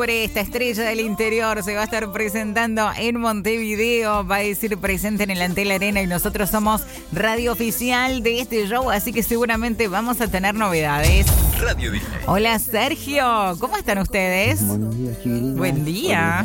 octubre, esta estrella del interior se va a estar presentando en Montevideo, va a decir presente en el Antel Arena y nosotros somos radio oficial de este show, así que seguramente vamos a tener novedades. Radio Disney. Hola Sergio, ¿cómo están ustedes? Buenos días, chiquilines. Buen día.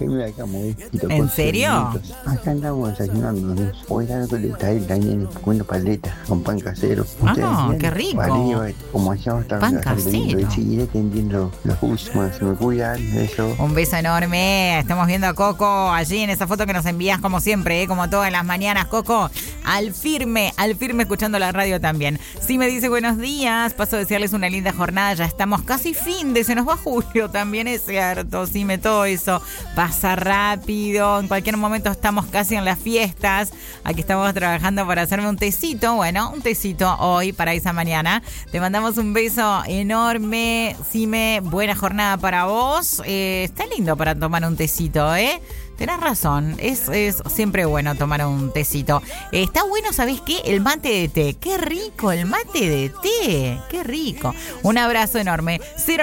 ¿En serio? Acá andamos desayunando. Hoy algo que le gusta a él también, comiendo paletas con pan casero. Ah, qué rico. Arriba, como allá va a estar Pan casero. Seguiré atendiendo los últimos, se me cuidan, eso. Un beso enorme. Estamos viendo a Coco allí en esa foto que nos envías como siempre, como todas las mañanas. Coco, al firme escuchando la radio también. Sí me dice buenos días, paso a desearles una linda jornada, ya estamos casi fin de, se nos va julio, también es cierto, sí, todo eso pasa rápido, en cualquier momento estamos casi en las fiestas, aquí estamos trabajando para hacerme un tecito, bueno, un tecito hoy para esa mañana, te mandamos un beso enorme, Sime, buena jornada para vos, está lindo para tomar un tecito, Tenés razón, es siempre bueno tomar un tecito. Está bueno, ¿sabés qué? El mate de té. ¡Qué rico el mate de té! ¡Qué rico! Un abrazo enorme.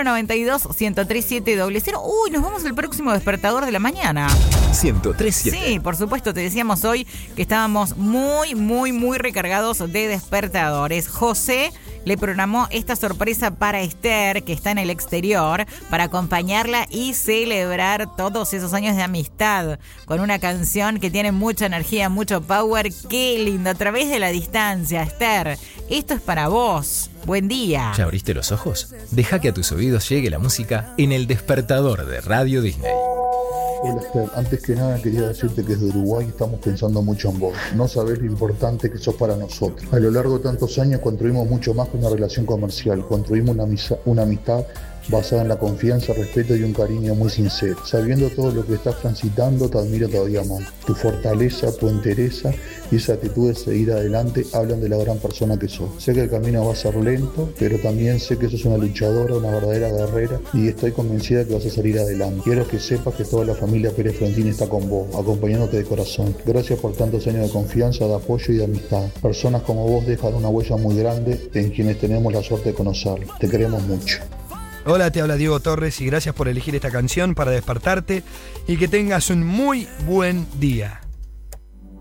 092-103-700. Uy, nos vamos al próximo despertador de la mañana. 103.7. Sí, por supuesto, te decíamos hoy que estábamos muy recargados de despertadores. José le programó esta sorpresa para Esther, que está en el exterior, para acompañarla y celebrar todos esos años de amistad con una canción que tiene mucha energía, mucho power. ¡Qué lindo! A través de la distancia, Esther, esto es para vos. Buen día. ¿Ya abriste los ojos? Deja que a tus oídos llegue la música en el despertador de Radio Disney. Hola Esther, antes que nada quería decirte que desde Uruguay estamos pensando mucho en vos. No sabés lo importante que sos para nosotros. A lo largo de tantos años construimos mucho más que una relación comercial. Construimos una amistad basada en la confianza, respeto y un cariño muy sincero. Sabiendo todo lo que estás transitando, te admiro todavía más. Tu fortaleza, tu entereza y esa actitud de seguir adelante hablan de la gran persona que sos. Sé que el camino va a ser lento, pero también sé que sos una luchadora, una verdadera guerrera y estoy convencida de que vas a salir adelante. Quiero que sepas que toda la familia Pérez Frontini está con vos, acompañándote de corazón. Gracias por tantos años de confianza, de apoyo y de amistad. Personas como vos dejan una huella muy grande en quienes tenemos la suerte de conocer. Te queremos mucho. Hola, te habla Diego Torres y gracias por elegir esta canción para despertarte y que tengas un muy buen día.